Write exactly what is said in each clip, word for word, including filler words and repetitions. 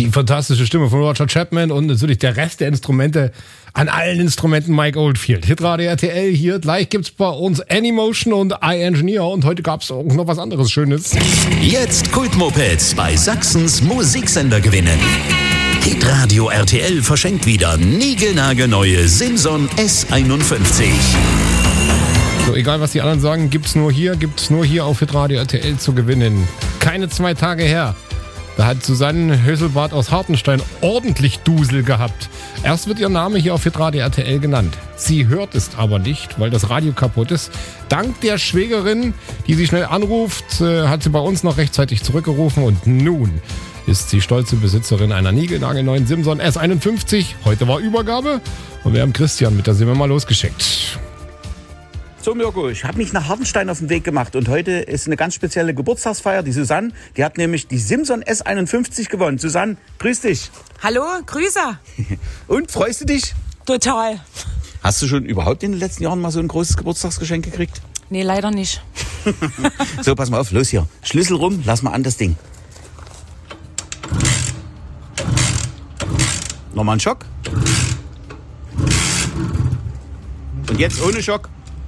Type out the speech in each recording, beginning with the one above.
Die fantastische Stimme von Roger Chapman und natürlich der Rest der Instrumente, an allen Instrumenten Mike Oldfield. Hitradio R T L hier, gleich gibt's bei uns Anymotion und iEngineer und heute gab's auch noch was anderes Schönes. Jetzt Kultmopeds bei Sachsens Musiksender gewinnen. Hitradio R T L verschenkt wieder niegelnagelneue Simson S einundfünfzig. So, egal was die anderen sagen, gibt's nur hier, gibt's nur hier auf Hitradio R T L zu gewinnen. Keine zwei Tage her. Da hat Susanne Höselbart aus Hartenstein ordentlich Dusel gehabt. Erst wird ihr Name hier auf Hitradio R T L genannt. Sie hört es aber nicht, weil das Radio kaputt ist. Dank der Schwägerin, die sie schnell anruft, hat sie bei uns noch rechtzeitig zurückgerufen. Und nun ist sie stolze Besitzerin einer niegelnagelneuen Simson S einundfünfzig. Heute war Übergabe und wir haben Christian mit der Simme mal losgeschickt. So Mirko, ich habe mich nach Hartenstein auf den Weg gemacht und heute ist eine ganz spezielle Geburtstagsfeier. Die Susanne, die hat nämlich die Simson S einundfünfzig gewonnen. Susanne, grüß dich. Hallo, Grüße. Und, freust du dich? Total. Hast du schon überhaupt in den letzten Jahren mal so ein großes Geburtstagsgeschenk gekriegt? Nee, leider nicht. So, pass mal auf, los hier. Schlüssel rum, lass mal an das Ding. Nochmal einen Schock. Und jetzt ohne Schock.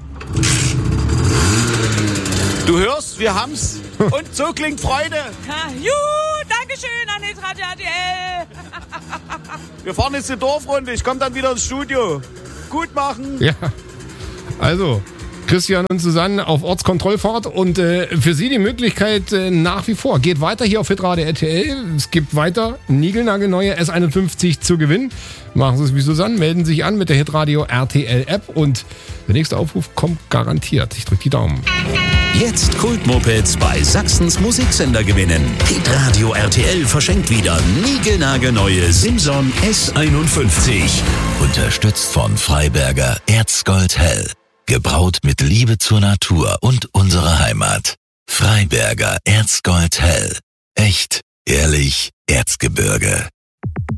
Du hörst, wir haben's. Und so klingt Freude. Ha, juhu, Dankeschön an Hitradio R T L. Wir fahren jetzt die Dorfrunde. Ich komme dann wieder ins Studio. Gut machen. Ja, also Christian und Susanne auf Ortskontrollfahrt und äh, für Sie die Möglichkeit äh, nach wie vor. Geht weiter hier auf Hitradio R T L. Es gibt weiter niegelnagelneue S einundfünfzig zu gewinnen. Machen Sie es wie Susanne, melden sich an mit der Hitradio R T L App und der nächste Aufruf kommt garantiert. Ich drücke die Daumen. Jetzt Kultmopeds bei Sachsens Musiksender gewinnen. Hitradio R T L verschenkt wieder niegelnagelneue Simson S einundfünfzig. Unterstützt von Freiberger Erzgold Hell. Gebraut mit Liebe zur Natur und unserer Heimat. Freiberger Erzgold Hell. Echt, ehrlich, Erzgebirge.